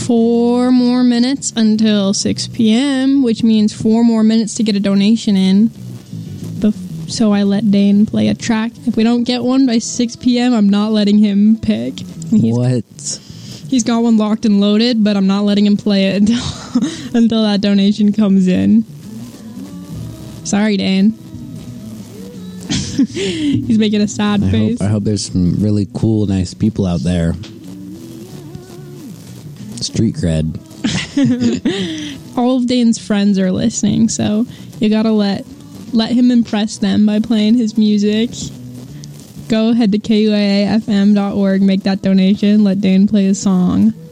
4 more minutes until 6 p.m., which means 4 more minutes to get a donation in. So I let Dane play a track. If we don't get one by 6 p.m., I'm not letting him pick. What? He's got one locked and loaded, but I'm not letting him play it until that donation comes in. Sorry, Dane. He's making a sad face. I hope there's some really cool, nice people out there. Street cred. All of Dane's friends are listening, so you gotta let him impress them by playing his music. Go head to KUAAFM.org, make that donation, let Dane play his song.